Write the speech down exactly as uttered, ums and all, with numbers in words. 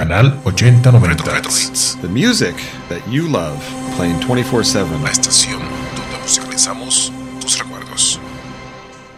Canal ochenta noventa Hz. The music that you love, playing twenty-four seven. La estación donde musicalizamos tus recuerdos.